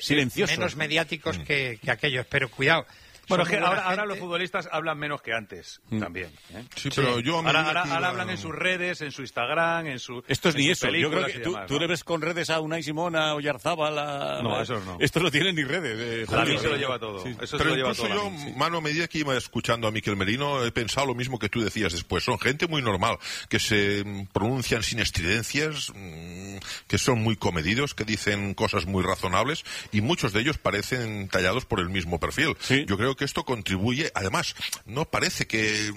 silenciosos. Menos mediáticos que aquellos, pero cuidado. Bueno, es que ahora los futbolistas hablan menos que antes, también. Sí, pero yo... Ahora hablan en sus redes, en su Instagram, en su... Esto es ni eso. Yo creo que demás, tú le ves con redes a Unai Simón, a Oyarzábal, No, esos no. Estos no tienen ni redes. David se lo lleva todo. Sí. Eso pero se lo lleva incluso todo. yo, mano, a medida que iba escuchando a Mikel Merino, he pensado lo mismo que tú decías después. Son gente muy normal, que se pronuncian sin estridencias, que son muy comedidos, que dicen cosas muy razonables, y muchos de ellos parecen tallados por el mismo perfil. Sí. Yo creo que esto contribuye. Además, no parece que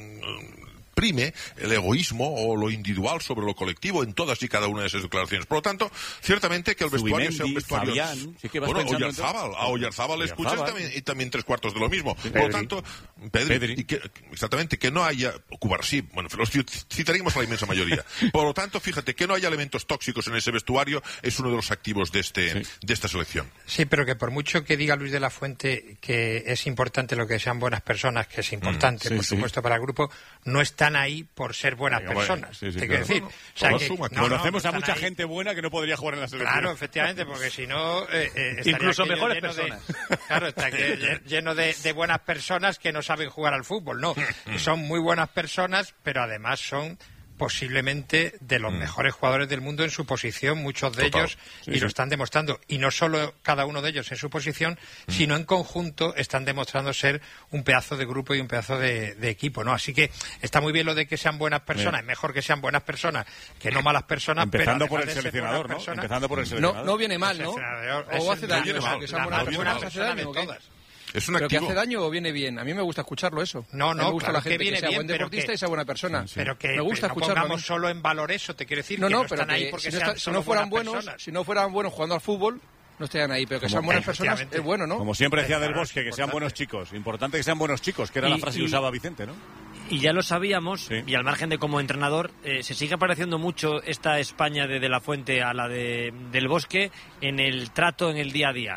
prime el egoísmo o lo individual sobre lo colectivo en todas y cada una de esas declaraciones. Por lo tanto, ciertamente que el vestuario sea un vestuario... Fabián, sí que vas bueno, pensando a Oyarzábal le escuchas y también tres cuartos de lo mismo. Sí, por lo tanto, Pedri. Y exactamente, que no haya... Cubarsí, bueno, los citaríamos a la inmensa mayoría. Por lo tanto, fíjate, que no haya elementos tóxicos en ese vestuario es uno de los activos de esta selección. Sí, pero que por mucho que diga Luis de la Fuente que es importante lo que sean buenas personas, que es importante, por supuesto, para el grupo, no están ahí por ser buenas personas. Te quiero decir. Bueno, O sea, que, conocemos a mucha ahí. Gente buena que no podría jugar en la selección. Claro, efectivamente, porque si no... Incluso mejores personas. Claro, está lleno de buenas personas que no saben jugar al fútbol. No, son muy buenas personas, pero además son posiblemente de los mejores jugadores del mundo en su posición, muchos de ellos, y lo están demostrando. Y no solo cada uno de ellos en su posición, sino en conjunto están demostrando ser un pedazo de grupo y un pedazo de equipo, ¿no? Así que está muy bien lo de que sean buenas personas, es mejor que sean buenas personas que no malas personas. Empezando pero por el seleccionador, ¿no? Empezando por el seleccionador. No viene mal, ¿no? O hace daño, que sean buenas personas, hace daño, ¿o qué? Es un ¿Pero que activo. hace daño o viene bien? A mí me gusta escucharlo eso. No, me gusta claro la gente que viene sea bien, buen deportista y sea buena persona. Pero que me gusta no escucharlo. pongamos solo en valor eso, te quiero decir, que No, no pero están ahí porque si no fueran buenos, si no fueran buenos jugando al fútbol, no estarían ahí, pero que sean buenas personas es bueno, ¿no? Como siempre decía Del Bosque, que sean buenos chicos. Importante que sean buenos chicos, que era la frase que usaba Vicente, ¿no? Y ya lo sabíamos, y al margen de como entrenador, se sigue pareciendo mucho esta España de la Fuente a la Del Bosque en el trato, en el día a día.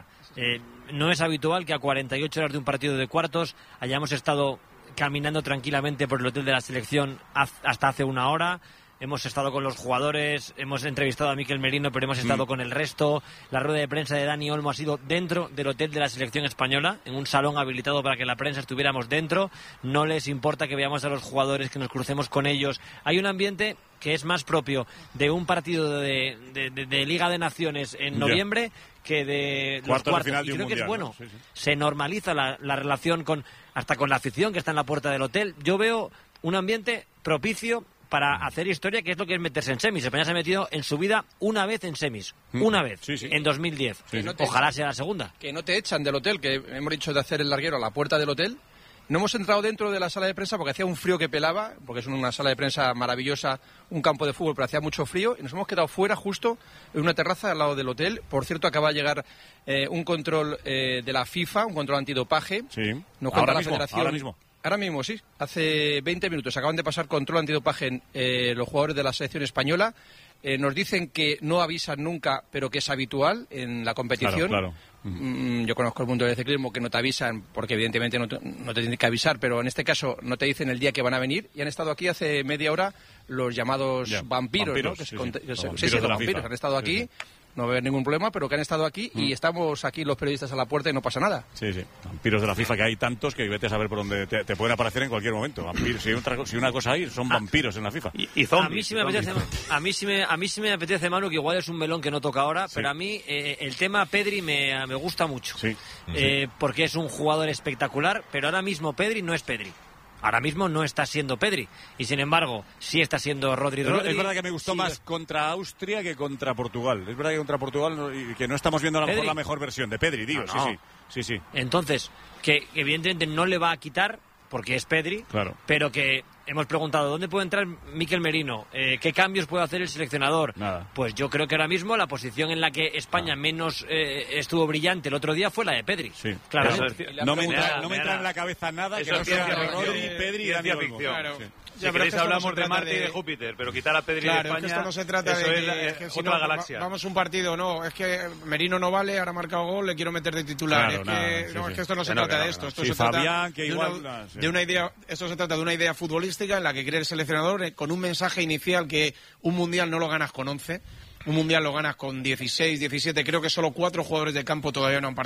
No es habitual que a 48 horas de un partido de cuartos hayamos estado caminando tranquilamente por el hotel de la selección hasta hace una hora. Hemos estado con los jugadores, hemos entrevistado a Mikel Merino, pero hemos estado con el resto. La rueda de prensa de Dani Olmo ha sido dentro del hotel de la selección española, en un salón habilitado para que la prensa estuviéramos dentro. No les importa que veamos a los jugadores, que nos crucemos con ellos. Hay un ambiente que es más propio de un partido de Liga de Naciones en noviembre que de los cuartos. Final y de un creo que mundial, es bueno. ¿no? Sí. Se normaliza la relación hasta con la afición que está en la puerta del hotel. Yo veo un ambiente propicio para hacer historia, que es lo que es meterse en semis. España se ha metido en su vida una vez en semis. Una vez, en 2010. Ojalá sea la segunda. Que no te echan del hotel, que hemos dicho de hacer el larguero a la puerta del hotel. No hemos entrado dentro de la sala de prensa porque hacía un frío que pelaba, porque es una sala de prensa maravillosa, un campo de fútbol, pero hacía mucho frío, y nos hemos quedado fuera justo en una terraza al lado del hotel. Por cierto, acaba de llegar un control de la FIFA, un control antidopaje. Sí. Nos cuenta la mismo, Federación. Ahora mismo, sí. Hace 20 minutos acaban de pasar control antidopaje los jugadores de la selección española. Nos dicen que no avisan nunca, pero que es habitual en la competición. Claro. Yo conozco el mundo del ciclismo que no te avisan, porque evidentemente no te tienen que avisar, pero en este caso no te dicen el día que van a venir, y han estado aquí hace media hora los llamados vampiros, ¿no? Vampiros han estado aquí. No va a haber ningún problema, pero que han estado aquí y estamos aquí los periodistas a la puerta y no pasa nada. Sí. Vampiros de la FIFA, que hay tantos que vete a saber por dónde te pueden aparecer en cualquier momento. Vampiros, si una cosa hay, son vampiros en la FIFA. Y zombies. A mí sí me apetece, Manu, que igual es un melón que no toca ahora, pero a mí el tema Pedri me gusta mucho. Porque es un jugador espectacular, pero ahora mismo Pedri no es Pedri. Ahora mismo no está siendo Pedri, y sin embargo sí está siendo Rodri. Es verdad que me gustó más contra Austria que contra Portugal. Es verdad que contra Portugal que no estamos viendo a lo mejor la mejor versión de Pedri, digo. No. Sí. Entonces, que evidentemente no le va a quitar porque es Pedri, pero que hemos preguntado ¿dónde puede entrar Mikel Merino? ¿Qué cambios puede hacer el seleccionador? Nada. Pues yo creo que ahora mismo la posición en la que España menos estuvo brillante el otro día fue la de Pedri. Sí. Claro. No me entra en la cabeza nada que no sea Rodri, Pedri y Dani Olmo. Si queréis hablamos de Marte y de Júpiter, pero quitar a Pedri de España, es que esto no se trata de que si otra galaxia. Vamos un partido, no, es que Merino no vale, ahora ha marcado gol, le quiero meter de titular. Es que esto no se trata de esto. Esto se trata de una idea. Esto se trata de una idea futbolística en la que cree el seleccionador con un mensaje inicial que un mundial no lo ganas con 11. un mundial lo ganas con 16, 17, creo que solo 4 jugadores de campo todavía no han